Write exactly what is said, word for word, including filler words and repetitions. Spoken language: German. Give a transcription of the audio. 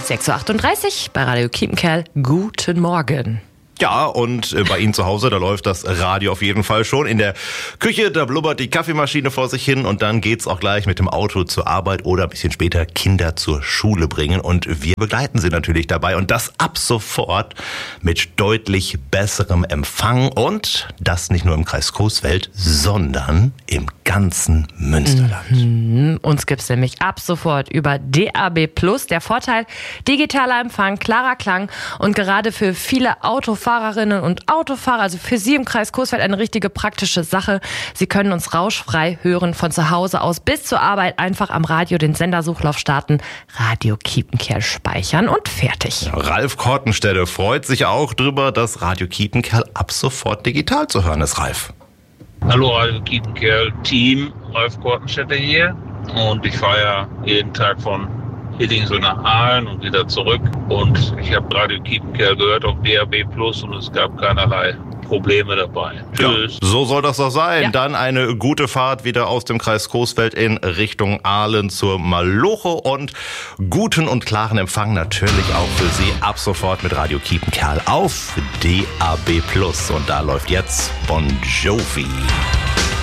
sechs Uhr achtunddreißig bei Radio Kiepenkerl. Guten Morgen. Ja, und äh, bei Ihnen zu Hause, da läuft das Radio auf jeden Fall schon. In der Küche, da blubbert die Kaffeemaschine vor sich hin und dann geht's auch gleich mit dem Auto zur Arbeit oder ein bisschen später Kinder zur Schule bringen. Und wir begleiten Sie natürlich dabei und das ab sofort mit deutlich besserem Empfang und das nicht nur im Kreis Coesfeld, sondern im ganzen Münsterland. Mhm. Uns gibt's nämlich ab sofort über D A B plus. Der Vorteil, digitaler Empfang, klarer Klang und gerade für viele Autofahrerinnen und Autofahrer, also für Sie im Kreis Coesfeld eine richtige praktische Sache. Sie können uns rauschfrei hören von zu Hause aus bis zur Arbeit. Einfach am Radio den Sendersuchlauf starten, Radio Kiepenkerl speichern und fertig. Ja, Ralf Kortenstede freut sich auch drüber, dass Radio Kiepenkerl ab sofort digital zu hören ist. Ralf. Hallo Radio Kiepenkerl Team, Ralf Kortenstede hier und ich fahre ja jeden Tag von Hittingsel nach Aalen und wieder zurück und ich habe Radio Kiepenkerl gehört auf D A B plus und es gab keinerlei Probleme dabei. Tschüss. Ja, so soll das doch sein. Ja. Dann eine gute Fahrt wieder aus dem Kreis Coesfeld in Richtung Aalen zur Maloche und guten und klaren Empfang natürlich auch für Sie ab sofort mit Radio Kiepenkerl auf D A B plus. Und da läuft jetzt Bon Jovi.